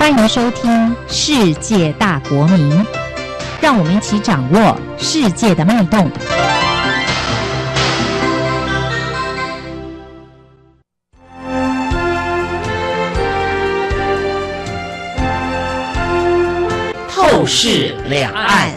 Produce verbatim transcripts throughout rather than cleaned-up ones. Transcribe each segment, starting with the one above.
欢迎收听《世界大国民》，让我们一起掌握世界的脉动。透视两岸，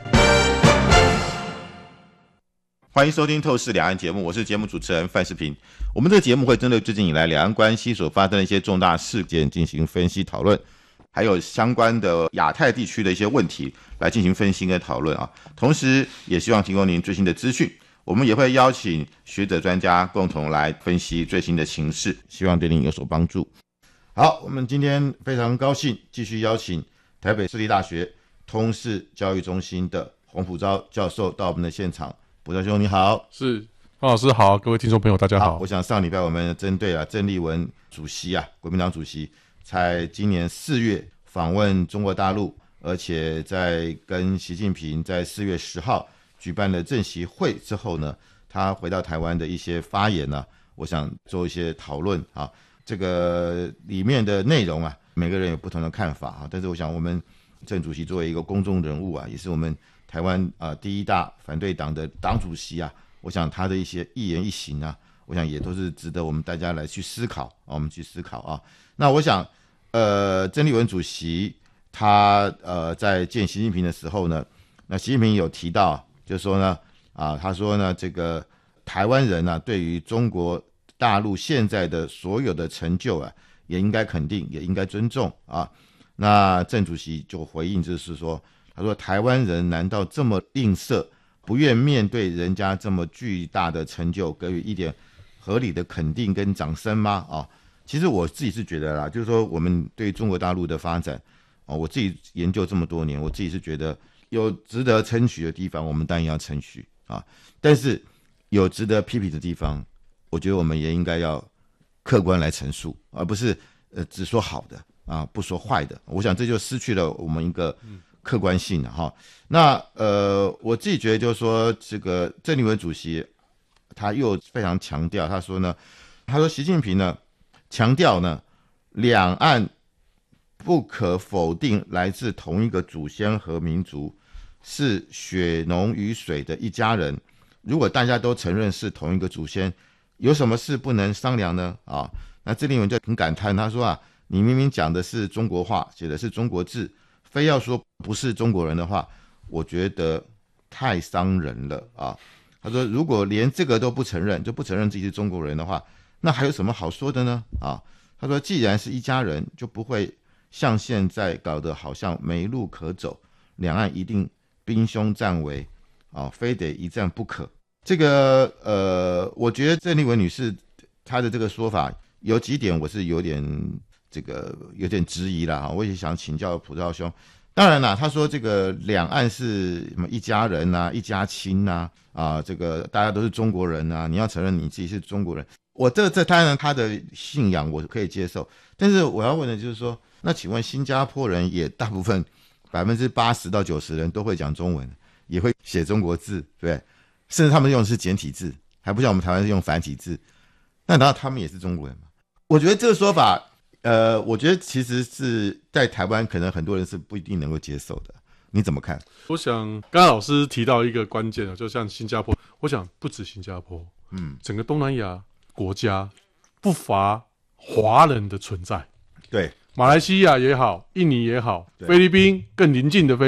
欢迎收听《透视两岸》节目，我是节目主持人范世平。我们这个节目会针对最近以来两岸关系所发生的一些重大事件进行分析讨论，还有相关的亚太地区的一些问题来进行分析跟讨论啊。同时也希望提供您最新的资讯，我们也会邀请学者专家共同来分析最新的情势，希望对您有所帮助。好，我们今天非常高兴继续邀请台北市立大学通识教育中心的洪普昭教授到我们的现场。普昭兄你好。 是，方老师好，各位听众朋友大家好。 好，我想上礼拜我们针对啊郑丽文主席啊，国民党主席在今年四月访问中国大陆，而且在跟习近平在四月十号举办了政协会之后呢，他回到台湾的一些发言呢、啊，我想做一些讨论啊。这个里面的内容啊，每个人有不同的看法啊，但是我想我们郑主席作为一个公众人物啊，也是我们台湾啊、呃、第一大反对党的党主席啊，我想他的一些一言一行啊，我想也都是值得我们大家来去思考啊，我们去思考啊。那我想，呃，郑丽文主席他呃在见习近平的时候呢，那习近平有提到，就是说呢，啊，他说呢，这个台湾人呢、啊，对于中国大陆现在的所有的成就啊，也应该肯定，也应该尊重啊。那郑主席就回应，就是说，他说台湾人难道这么吝啬，不愿面对人家这么巨大的成就，给予一点合理的肯定跟掌声吗？啊，其实我自己是觉得啦，就是说我们对中国大陆的发展，啊，我自己研究这么多年，我自己是觉得有值得称许的地方，我们当然要称许啊，但是有值得批评的地方，我觉得我们也应该要客观来陈述，而不是呃只说好的啊，不说坏的。我想这就失去了我们一个客观性了哈。那呃，我自己觉得就是说，这个郑丽文主席他又非常强调，他说呢，他说习近平呢强调呢，两岸不可否定来自同一个祖先和民族，是血浓于水的一家人。如果大家都承认是同一个祖先，有什么事不能商量呢？啊，那郑丽文就很感叹，他说啊，你明明讲的是中国话，写的是中国字，非要说不是中国人的话，我觉得太伤人了啊。他说，如果连这个都不承认，就不承认自己是中国人的话，那还有什么好说的呢？啊，他说，既然是一家人，就不会像现在搞得好像没路可走，两岸一定兵凶战危啊，非得一战不可。这个呃，我觉得郑丽文女士她的这个说法有几点我是有点这个有点质疑啦，我也想请教普昭兄。当然啦，他说这个两岸是什么一家人啊，一家亲啊，啊，这个大家都是中国人啊，你要承认你自己是中国人。我这这当然他的信仰我可以接受，但是我要问的就是说，那请问新加坡人也大部分百分之八十到九十人都会讲中文，也会写中国字，对不对？甚至他们用的是简体字，还不像我们台湾是用繁体字。那难道他们也是中国人吗？我觉得这个说法，呃，我觉得其实是在台湾可能很多人是不一定能够接受的。你怎么看？ 我想刚刚老师提到一个关键啊，就像新加坡，我想不止新加坡，嗯，整个东南亚国家不乏华人的存在。 对， 马来西亚也好，印尼也好，菲律宾更邻近的菲